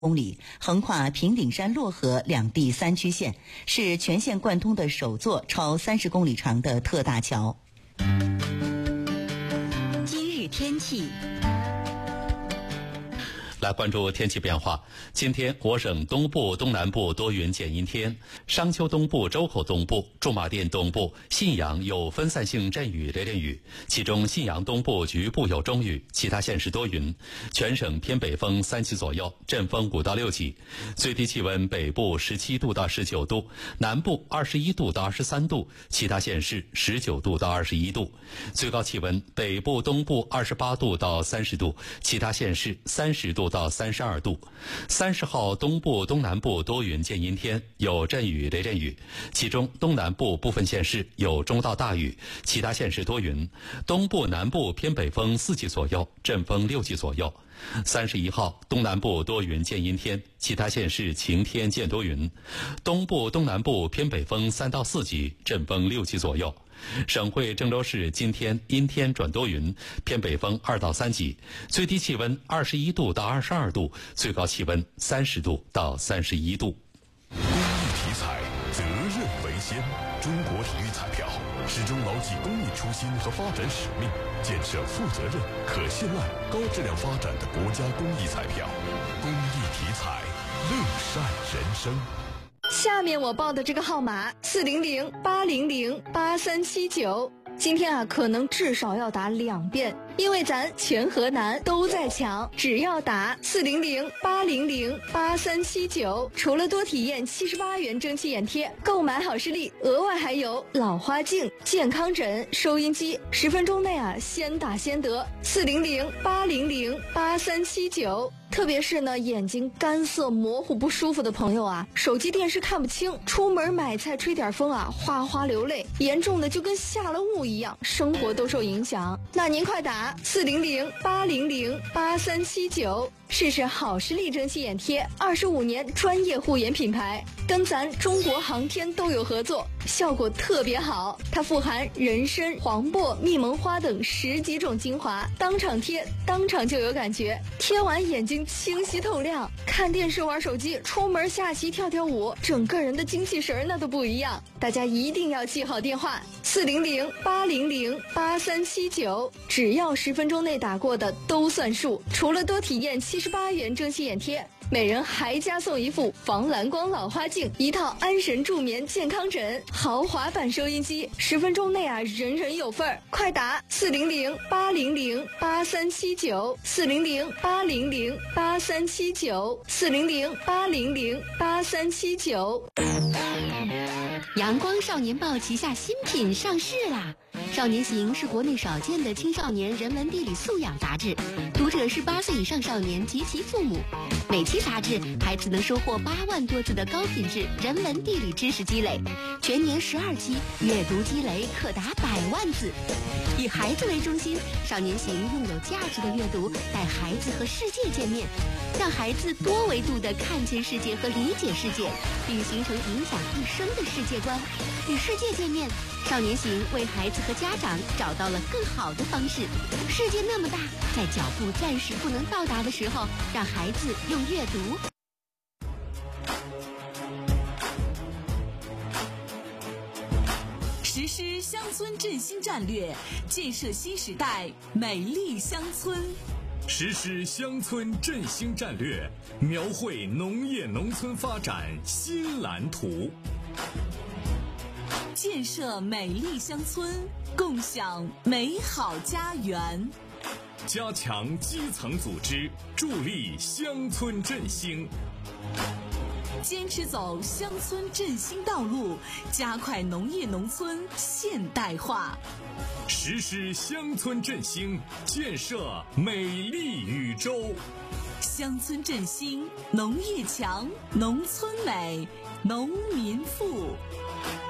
公里，横跨平顶山漯河两地3区县，是全线贯通的首座超30公里长的特大桥。 今日天气。 来关注天气变化。今天我省东部、东南部多云见阴天，商丘东部、周口东部、驻马店东部、信阳有分散性阵雨、雷电雨，其中信阳东部局部有中雨，其他县市多云。全省偏北风3级左右，阵风5到6级。最低气温北部17度到19度，南部21度到23度，其他县市19度到21度。最高气温北部、东部28度到30度，其他县市30度到32度。30号东部、东南部多云见阴天，有阵雨、雷电雨，其中东南部部分县市有中到大雨，其他县市多云。东部、南部偏北风4级左右，阵风6级左右。31号东南部多云见阴天，其他县市晴天见多云。东部、东南部偏北风3到4级，阵风6级左右。省会郑州市今天阴天转多云，偏北风2到3级，最低气温21度到22度，最高气温30度到31度。 公益体彩，责任为先。中国体育彩票始终牢记公益初心和发展使命，建设负责任、可信赖、高质量发展的国家公益彩票。公益体彩，乐善人生。 下面我报的这个号码400-800-8379，今天可能至少要打2遍，因为咱全河南都在抢，只要打400-800-8379，除了多体验78元蒸汽眼贴，购买好视力额外还有老花镜、健康枕、收音机，10分钟内先打先得。400-800-8379。特别是呢，眼睛干涩模糊不舒服的朋友手机电视看不清，出门买菜吹点风哗哗流泪，严重的就跟下了雾一样，生活都受影响。那您快打400-800-8379，试试好视力蒸汽眼贴，25年专业护眼品牌，跟咱中国航天都有合作，效果特别好。它富含人参、黄柏、蜜蒙花等10几种精华，当场贴当场就有感觉，贴完眼睛清晰透亮，看电视玩手机，出门下棋跳跳舞，整个人的精气神那都不一样。大家一定要记好电话400-800-8379，只要10分钟内打过的都算数。除了多体验78元蒸汽眼贴，每人还加送一副防蓝光老花镜，一套安神助眠健康枕，豪华版收音机，10分钟内人人有份儿。快打400-800-8379 400-800-8379 400-800-8379。 阳光少年报旗下新品上市啦！少年行是国内少见的青少年人文地理素养杂志，读者是8岁以上少年及其父母。每期杂志，孩子能收获8万多字的高品质人文地理知识积累，全年12期，阅读积累可达100万字。以孩子为中心，少年行用有价值的阅读带孩子和世界见面，让孩子多维度地看见世界和理解世界，并形成影响一生的世界观。与世界见面，少年行为孩子和家长找到了更好的方式。世界那么大，在脚步暂时不能到达的时候，让孩子用阅读。 实施乡村振兴战略，建设新时代美丽乡村。 实施乡村振兴战略，描绘农业农村发展新蓝图。 建设美丽乡村，共享美好家园。 加强基层组织，助力乡村振兴。 坚持走乡村振兴道路，加快农业农村现代化。 实施乡村振兴，建设美丽宇宙。 乡村振兴，农业强，农村美，农民富。